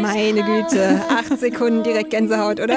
Meine Güte, 8 Sekunden direkt Gänsehaut, oder?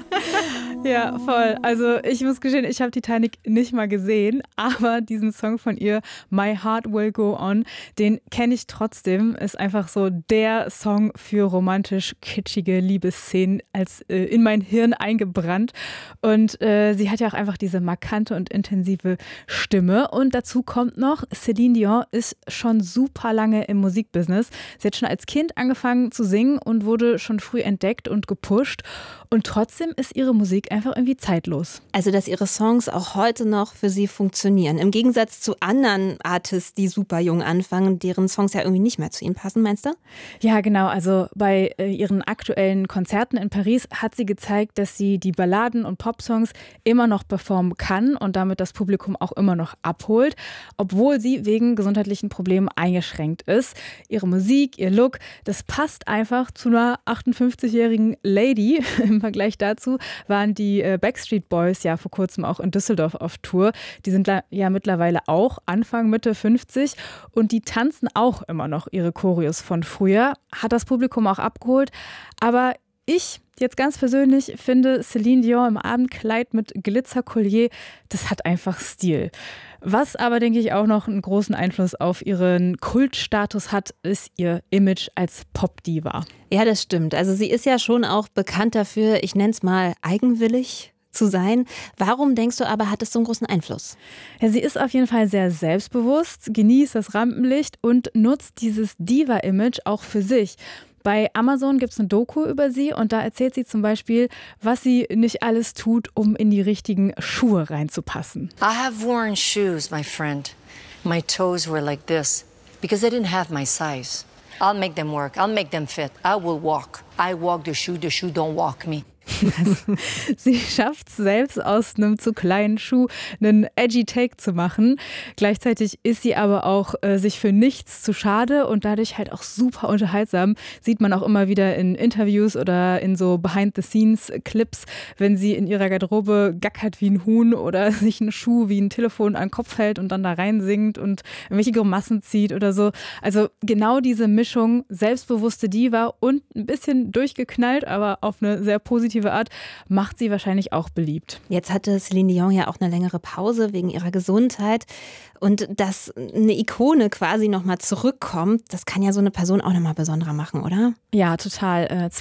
Ja, voll. Also ich muss gestehen, ich habe Titanic nicht mal gesehen, aber diesen Song von ihr, My Heart Will Go On, den kenne ich trotzdem. Ist einfach so der Song für romantisch kitschige Liebesszenen in mein Hirn eingebrannt. Und sie hat ja auch einfach diese markante und intensive Stimme. Und dazu kommt noch, Celine Dion ist schon super lange im Musikbusiness. Sie hat schon als Kind angefangen zu singen und wurde schon früh entdeckt und gepusht. Und trotzdem ist ihre Musik einfach irgendwie zeitlos. Also, dass ihre Songs auch heute noch für sie funktionieren. Im Gegensatz zu anderen Artists, die super jung anfangen, deren Songs ja irgendwie nicht mehr zu ihnen passen, meinst du? Ja, genau. Also bei ihren aktuellen Konzerten in Paris hat sie gezeigt, dass sie die Balladen und Popsongs immer noch performen kann und damit das Publikum auch immer noch abholt, obwohl sie wegen gesundheitlichen Problemen eingeschränkt ist. Ihre Musik, ihr Look, das passt einfach zu einer 58-jährigen Lady. Im Vergleich dazu waren die Backstreet Boys ja vor kurzem auch in Düsseldorf auf Tour. Die sind ja mittlerweile auch Anfang, Mitte 50 und die tanzen auch immer noch ihre Choreos von früher. Hat das Publikum auch abgeholt. Aber ich jetzt ganz persönlich finde Celine Dion im Abendkleid mit Glitzerkollier, das hat einfach Stil. Was aber, denke ich, auch noch einen großen Einfluss auf ihren Kultstatus hat, ist ihr Image als Popdiva. Ja, das stimmt. Also sie ist ja schon auch bekannt dafür, ich nenne es mal eigenwillig zu sein. Warum denkst du aber, hat es so einen großen Einfluss? Ja, sie ist auf jeden Fall sehr selbstbewusst, genießt das Rampenlicht und nutzt dieses Diva-Image auch für sich. Bei Amazon gibt es eine Doku über sie und da erzählt sie zum Beispiel, was sie nicht alles tut, um in die richtigen Schuhe reinzupassen. I have worn shoes, my friend. My toes were like this because they didn't have my size. I'll make them work. I'll make them fit. I will walk. I walk the shoe don't walk me. Also, sie schafft es selbst aus einem zu kleinen Schuh einen edgy Take zu machen. Gleichzeitig ist sie aber auch sich für nichts zu schade und dadurch halt auch super unterhaltsam. Sieht man auch immer wieder in Interviews oder in so Behind-the-Scenes-Clips, wenn sie in ihrer Garderobe gackert wie ein Huhn oder sich einen Schuh wie ein Telefon an den Kopf hält und dann da rein singt und irgendwelche Grimassen zieht oder so. Also genau diese Mischung, selbstbewusste Diva und ein bisschen durchgeknallt, aber auf eine sehr positive Art, macht sie wahrscheinlich auch beliebt. Jetzt hatte Celine Dion ja auch eine längere Pause wegen ihrer Gesundheit. Und dass eine Ikone quasi nochmal zurückkommt, das kann ja so eine Person auch nochmal besonderer machen, oder? Ja, total.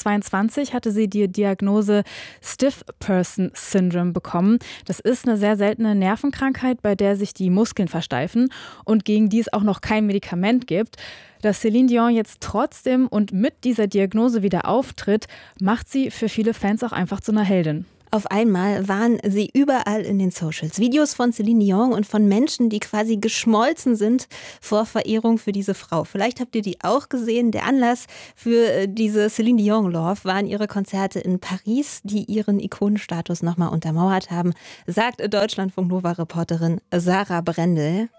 2022 hatte sie die Diagnose Stiff Person Syndrome bekommen. Das ist eine sehr seltene Nervenkrankheit, bei der sich die Muskeln versteifen und gegen die es auch noch kein Medikament gibt. Dass Celine Dion jetzt trotzdem und mit dieser Diagnose wieder auftritt, macht sie für viele Fans auch einfach zu einer Heldin. Auf einmal waren sie überall in den Socials. Videos von Celine Dion und von Menschen, die quasi geschmolzen sind vor Verehrung für diese Frau. Vielleicht habt ihr die auch gesehen. Der Anlass für diese Celine Dion Love waren ihre Konzerte in Paris, die ihren Ikonenstatus nochmal untermauert haben, sagt Deutschlandfunk Nova-Reporterin Sarah Brendel.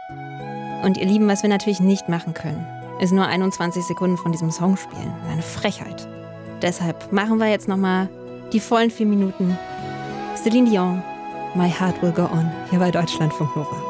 Und ihr Lieben, was wir natürlich nicht machen können, ist nur 21 Sekunden von diesem Song spielen. Eine Frechheit. Deshalb machen wir jetzt nochmal die vollen 4 Minuten. Celine Dion, My Heart Will Go On, hier bei Deutschlandfunk Nova.